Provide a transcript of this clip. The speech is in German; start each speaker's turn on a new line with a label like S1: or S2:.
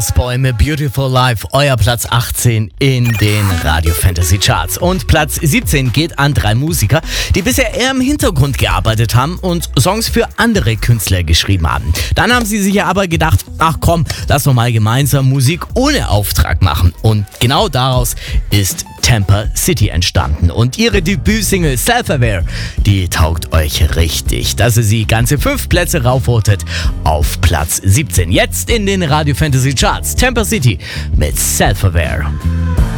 S1: Bäume, Beautiful Life, euer Platz 18 in den Radio Fantasy Charts. Und Platz 17 geht an 3 Musiker, die bisher eher im Hintergrund gearbeitet haben und Songs für andere Künstler geschrieben haben. Dann haben sie sich aber gedacht, ach komm, lass doch mal gemeinsam Musik ohne Auftrag machen. Und genau daraus ist Temper City entstanden. Und ihre Debütsingle Self-Aware, die taugt euch richtig, dass ihr sie ganze 5 Plätze raufvotet auf Platz 17. Jetzt in den Radio Fantasy Charts. Temper City mit Self-Aware.